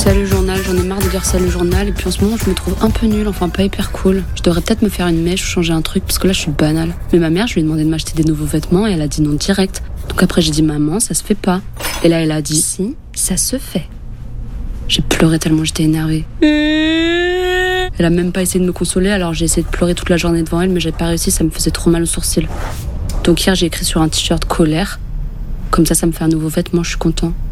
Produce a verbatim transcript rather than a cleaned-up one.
Salut journal, j'en ai marre de dire salut journal et puis en ce moment je me trouve un peu nulle, enfin pas hyper cool. Je devrais peut-être me faire une mèche ou changer un truc parce que là je suis banale. Mais ma mère, je lui ai demandé de m'acheter des nouveaux vêtements et elle a dit non direct. Donc après j'ai dit maman, ça se fait pas. Et là elle a dit si, ça se fait. J'ai pleuré tellement j'étais énervée. Elle a même pas essayé de me consoler, alors j'ai essayé de pleurer toute la journée devant elle mais j'ai pas réussi, ça me faisait trop mal aux sourcils. Donc hier j'ai écrit sur un t-shirt colère. Comme ça ça me fait un nouveau vêtement, je suis content.